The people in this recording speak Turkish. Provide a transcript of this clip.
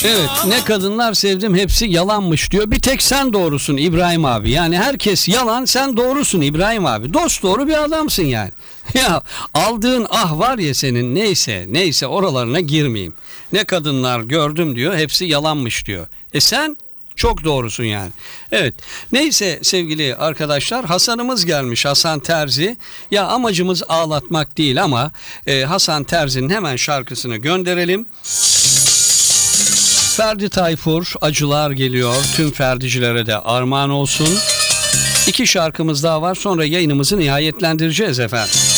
Evet, ne kadınlar sevdim hepsi yalanmış diyor. Bir tek sen doğrusun İbrahim abi. Yani herkes yalan, sen doğrusun İbrahim abi. Dost doğru bir adamsın yani. Ya aldığın ah var ya senin, neyse oralarına girmeyeyim. Ne kadınlar gördüm diyor, hepsi yalanmış diyor. Sen çok doğrusun yani. Evet. Neyse sevgili arkadaşlar, Hasan'ımız gelmiş, Hasan Terzi. Ya amacımız ağlatmak değil ama Hasan Terzi'nin hemen şarkısını gönderelim. Ferdi Tayfur, Acılar geliyor. Tüm Ferdicilere de armağan olsun. 2 şarkımız daha var, sonra yayınımızı nihayetlendireceğiz efendim.